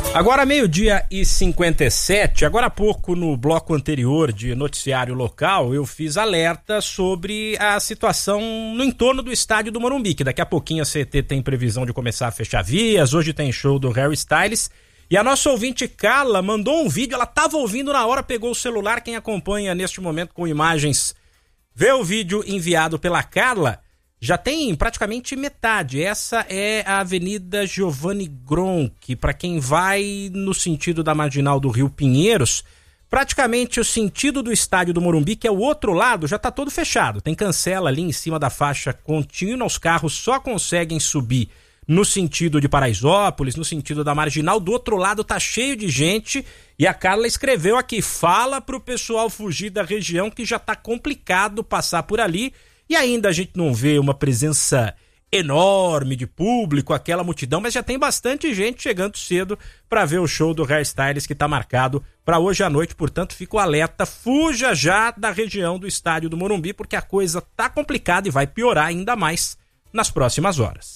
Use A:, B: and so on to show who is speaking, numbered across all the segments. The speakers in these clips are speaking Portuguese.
A: Agora 12h57, agora há pouco no bloco anterior de noticiário local eu fiz alerta sobre a situação no entorno do estádio do Morumbi, que daqui a pouquinho a CT tem previsão de começar a fechar vias, hoje tem show do Harry Styles e a nossa ouvinte Carla mandou um vídeo, ela estava ouvindo na hora, pegou o celular, quem acompanha neste momento com imagens, vê o vídeo enviado pela Carla. Já tem praticamente metade. Essa é a Avenida Giovanni Gronchi. Para quem vai no sentido da Marginal do Rio Pinheiros, praticamente o sentido do estádio do Morumbi, que é o outro lado, já está todo fechado. Tem cancela ali em cima da faixa contínua. Os carros só conseguem subir no sentido de Paraisópolis, no sentido da Marginal. Do outro lado tá cheio de gente. E a Carla escreveu aqui, fala pro pessoal fugir da região que já tá complicado passar por ali. E ainda a gente não vê uma presença enorme de público, aquela multidão, mas já tem bastante gente chegando cedo para ver o show do Harry Styles que está marcado para hoje à noite. Portanto, fica o alerta, fuja já da região do estádio do Morumbi, porque a coisa tá complicada e vai piorar ainda mais nas próximas horas.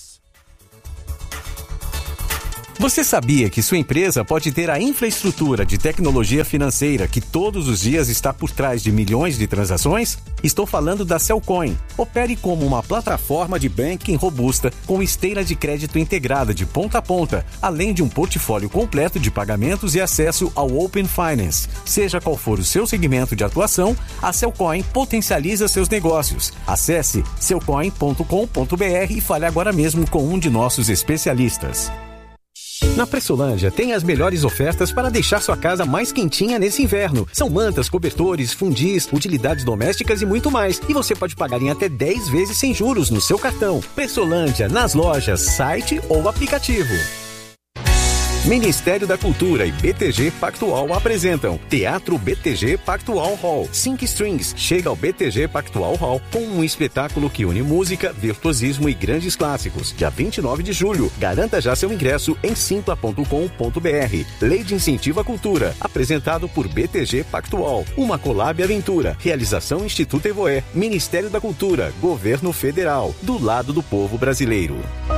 B: Você sabia que sua empresa pode ter a infraestrutura de tecnologia financeira que todos os dias está por trás de milhões de transações? Estou falando da Cellcoin. Opere como uma plataforma de banking robusta com esteira de crédito integrada de ponta a ponta, além de um portfólio completo de pagamentos e acesso ao Open Finance. Seja qual for o seu segmento de atuação, a Cellcoin potencializa seus negócios. Acesse cellcoin.com.br e fale agora mesmo com um de nossos especialistas. Na Pressolândia tem as melhores ofertas para deixar sua casa mais quentinha nesse inverno. São mantas, cobertores, fundis, utilidades domésticas e muito mais. E você pode pagar em até 10 vezes sem juros no seu cartão. Pressolândia, nas lojas, site ou aplicativo. Ministério da Cultura e BTG Pactual apresentam Teatro BTG Pactual Hall. 5 Strings chega ao BTG Pactual Hall com um espetáculo que une música, virtuosismo e grandes clássicos. Dia 29 de julho. Garanta já seu ingresso em simpla.com.br. Lei de Incentivo à Cultura. Apresentado por BTG Pactual. Uma Collab Aventura. Realização Instituto Evoé. Ministério da Cultura. Governo Federal. Do lado do povo brasileiro.